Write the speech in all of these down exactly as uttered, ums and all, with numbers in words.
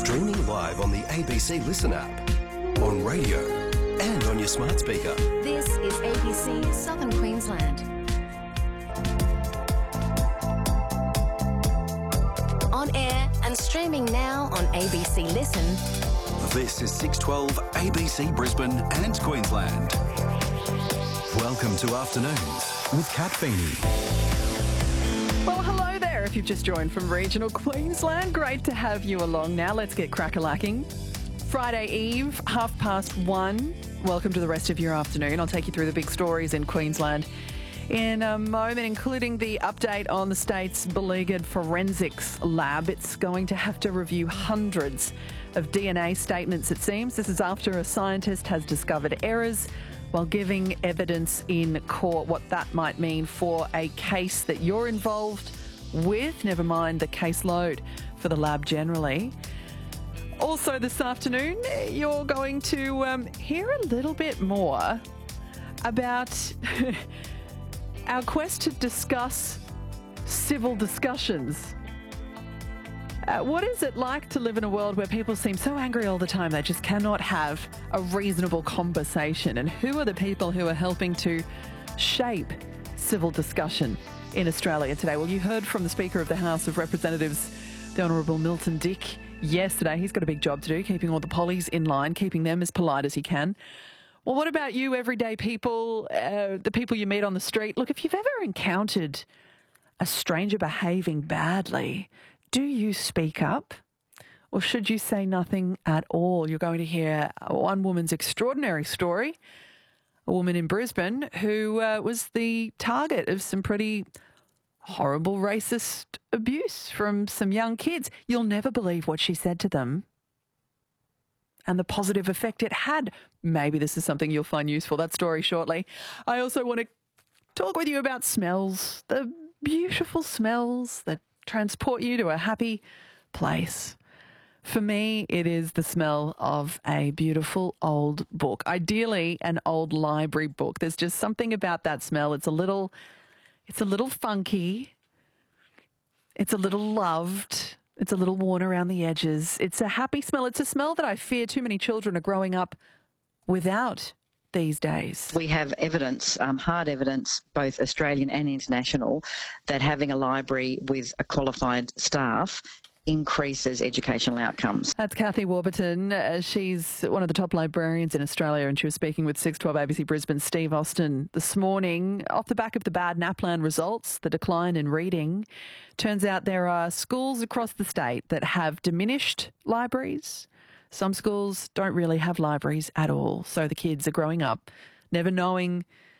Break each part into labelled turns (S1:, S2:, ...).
S1: Streaming live on the A B C Listen app, on radio and on your smart speaker.
S2: This is A B C Southern Queensland. On air and streaming now on A B C Listen.
S1: This is six twelve A B C Brisbane and Queensland. Welcome to Afternoons with Kat Feeney.
S3: Well, hello there if you've just joined from regional Queensland. Great to have you along now. Let's get crack-a-lacking. Friday Eve, half past one. Welcome to the rest of your afternoon. I'll take you through the big stories in Queensland in a moment, including the update on the state's beleaguered forensics lab. It's going to have to review hundreds of D N A statements, it seems. This is after a scientist has discovered errors while giving evidence in court. What that might mean for a case that you're involved with, never mind the caseload for the lab generally. Also this afternoon, you're going to um, hear a little bit more about our quest to discuss civil discussions. Uh, what is it like to live in a world where people seem so angry all the time they just cannot have a reasonable conversation? And who are the people who are helping to shape civil discussion in Australia today? Well, you heard from the Speaker of the House of Representatives, the Honourable Milton Dick, yesterday. He's got a big job to do, keeping all the pollies in line, keeping them as polite as he can. Well, what about you, everyday people, uh, the people you meet on the street? Look, if you've ever encountered a stranger behaving badly, do you speak up, or should you say nothing at all? You're going to hear one woman's extraordinary story, a woman in Brisbane who uh, was the target of some pretty horrible racist abuse from some young kids. You'll never believe what she said to them and the positive effect it had. Maybe this is something you'll find useful. That story shortly. I also want to talk with you about smells, the beautiful smells that transport you to a happy place. For me, it is the smell of a beautiful old book, ideally an old library book. There's just something about that smell. It's a little, it's a little funky. It's a little loved. It's a little worn around the edges. It's a happy smell. It's a smell that I fear too many children are growing up without these days.
S4: We have evidence, um, hard evidence, both Australian and international, that having a library with a qualified staff increases educational outcomes.
S3: That's Kathy Warburton. Uh, she's one of the top librarians in Australia, and she was speaking with six twelve A B C Brisbane Steve Austin this morning. Off the back of the bad NAPLAN results, the decline in reading, turns out there are schools across the state that have diminished libraries. Some schools don't really have libraries at all, so the kids are growing up never knowing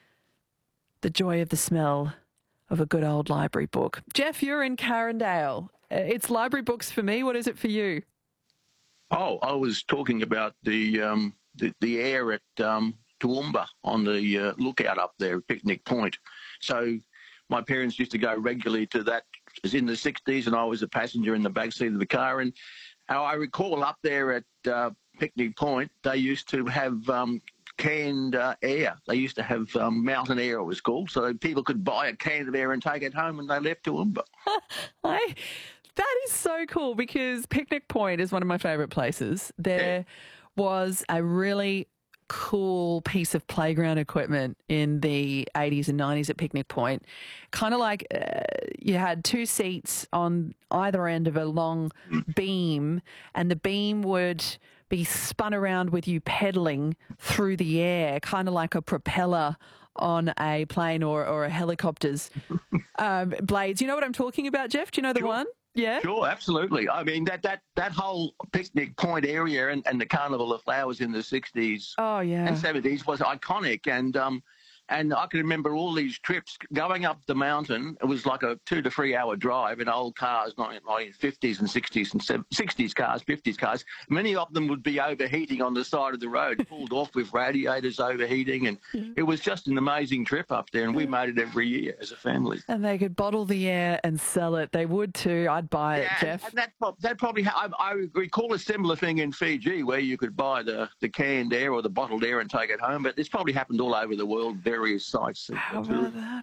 S3: the joy of the smell of a good old library book. Jeff, you're in Carindale. It's library books for me. What is it for you?
S5: Oh, I was talking about the um, the, the air at um, Toowoomba on the uh, lookout up there at Picnic Point. So my parents used to go regularly to that. It was in the sixties, and I was a passenger in the back seat of the car. And how I recall up there at uh, Picnic Point, they used to have um, canned uh, air. They used to have um, mountain air, it was called, so people could buy a can of air and take it home when they left Toowoomba.
S3: I, that is so cool, because Picnic Point is one of my favourite places. There yeah. was a really cool piece of playground equipment in the eighties and nineties at Picnic Point. Kind of like uh, you had two seats on either end of a long beam, and the beam would be spun around with you pedaling through the air, kind of like a propeller on a plane or, or a helicopter's um, blades. You know what I'm talking about, Jeff? Do you know the
S5: Sure.
S3: one? Yeah.
S5: Sure, absolutely. I mean, that that, that whole Picnic Point area and, and the Carnival of Flowers in the sixties
S3: oh, yeah.
S5: and seventies was iconic. And um, and I can remember all these trips going up the mountain. It was like a two to three hour drive in old cars, not in fifties and sixties and sixties cars, fifties cars. Many of them would be overheating on the side of the road, pulled off with radiators overheating. And yeah. it was just an amazing trip up there. And we made it every year as a family.
S3: And they could bottle the air and sell it. They would too. I'd buy
S5: yeah,
S3: it, Jeff.
S5: And that, that probably, I, I recall a similar thing in Fiji where you could buy the, the canned air or the bottled air and take it home. But it's probably happened all over the world, various sites.
S3: How about that?